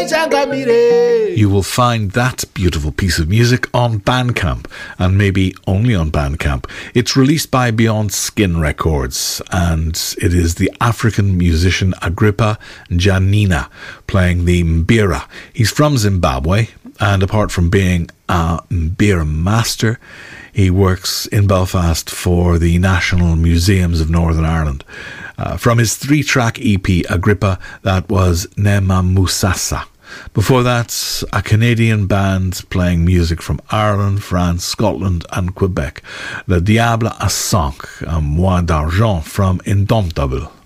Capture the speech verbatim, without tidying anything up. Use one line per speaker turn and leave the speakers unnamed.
You will find that beautiful piece of music on Bandcamp, and maybe only on Bandcamp. It's released by Beyond Skin Records, and it is the African musician Agrippa Janina playing the mbira. He's from Zimbabwe, and apart from being a mbira master, he works in Belfast for the National Museums of Northern Ireland. Uh, from his three-track E P, Agrippa, that was Nema Musasa. Before that, a Canadian band playing music from Ireland, France, Scotland and Quebec. Le Diable a Cinq, a Moi d'Argent from Indomptable.